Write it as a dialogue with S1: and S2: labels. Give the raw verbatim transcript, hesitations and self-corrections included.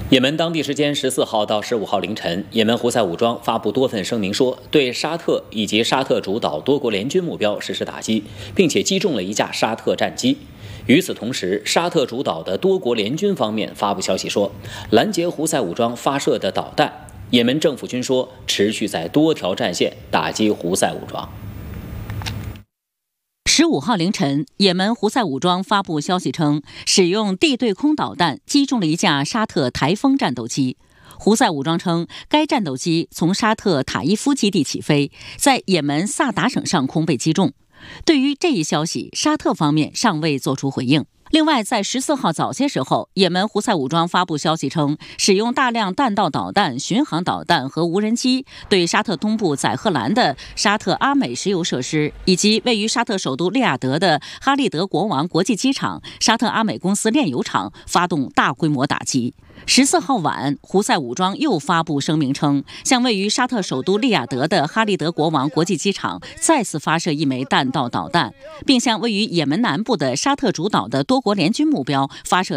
S1: 也门当地时间十四号到十五号凌晨，也门胡塞武装发布多份声明说，对沙特以及沙特主导多国联军目标实施打击，并且击中了一架沙特战机。与此同时，沙特主导的多国联军方面发布消息说，拦截胡塞武装发射的导弹。也门政府军说，持续在多条战线打击胡塞武装。
S2: 十五号凌晨，也门胡塞武装发布消息称，使用地对空导弹击中了一架沙特台风战斗机。胡塞武装称，该战斗机从沙特塔伊夫基地起飞，在也门萨达省上空被击中。对于这一消息，沙特方面尚未作出回应。另外，在十四号早些时候，也门胡塞武装发布消息称，使用大量弹道导弹、巡航导弹和无人机，对沙特东部载荷兰的沙特阿美石油设施，以及位于沙特首都利雅得的哈利德国王国际机场、沙特阿美公司炼油厂发动大规模打击。十四号晚，胡塞武装又发布声明称，向位于沙特首都利雅得的哈利德国王国际机场再次发射一枚弹道导弹，并向位于也门南部的沙特主导的多国联军目标发射